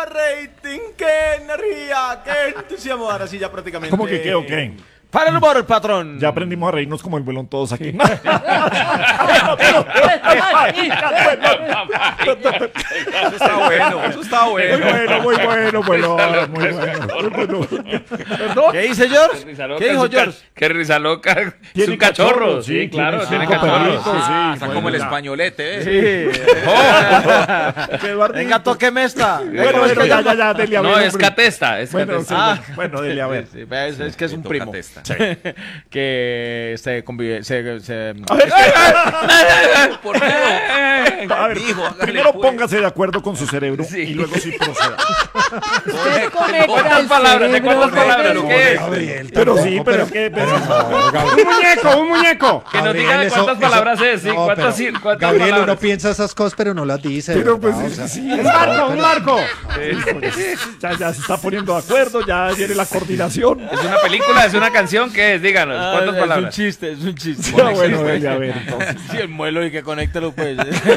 rating, qué energía, qué entusiasmo. Ahora sí, ya prácticamente. ¿Cómo que qué o qué? Para el humor, patrón. Ya aprendimos a reírnos como el vuelón todos aquí. Eso está bueno, eso está bueno. Muy bueno, vuelón, muy bueno. ¿Perdón? ¿Qué dice George? ¿Qué dijo George? Qué risa loca. Es Tiene un cachorro. cachorro, Sí, sí, claro, tiene tiene cinco cachorro. perritos, sí, Está bueno, como el ya. españolete, ¿eh? Sí. Que Eduardito. Venga, tóqueme esta. Bueno, ya, dele a ver. No, es hombre. catesta, es Bueno, catesta. sí, bueno, dele a ver. Sí, es que es un Toca primo. testa. Que se convive. Se... ¿Por qué? A ver, Dijo, hágale, primero pues. póngase de acuerdo con su cerebro Sí. y luego sí proceda. Usted conecta ¿Cuántas el palabras? ¿De cerebro, cuántas palabras? ¿Lo que es? Gabriel, Pero tampoco, sí, pero es que... Un muñeco. Que nos Gabriel, diga de eso- cuántas palabras es, sí, no, cuántas pero, cuántas Gabriel, palabras. uno piensa esas cosas, pero no las dice. Pero ¿verdad? pues O sea, sí, Un marco. ya se está poniendo de acuerdo, ya viene la coordinación. ¿Es una película? ¿Es una canción? ¿Qué es? Díganos, ¿cuántas Es un palabras? chiste, es un chiste. Ya, bueno, dele a ver entonces. Sí, el muelo y que conéctelo, pues.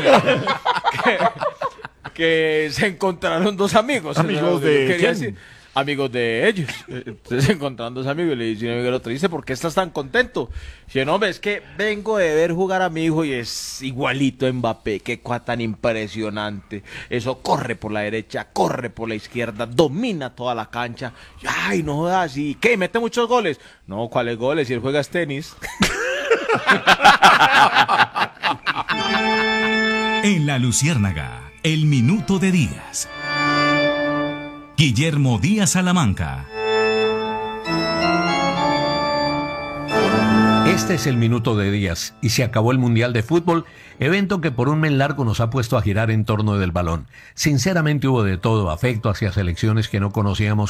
que se encontraron dos amigos. ¿Amigos Eso es lo que de yo quería quién? decir. Amigos de ellos. Entonces se encontraron dos amigos y le dice un amigo al otro, dice, ¿por qué estás tan contento? Dice, no, hombre, es que vengo de ver jugar a mi hijo y es igualito a Mbappé, qué cosa tan impresionante. Eso corre por la derecha, corre por la izquierda, domina toda la cancha. Y, ay, no jodas, ¿y qué? ¿Mete muchos goles? No, ¿cuáles goles? Si él juega es tenis. En La Luciérnaga, el minuto de Díaz. Guillermo Díaz Salamanca. Este es el minuto de Díaz y se acabó el Mundial de Fútbol, evento que por un mes largo nos ha puesto a girar en torno del balón. Sinceramente hubo de todo, afecto hacia selecciones que no conocíamos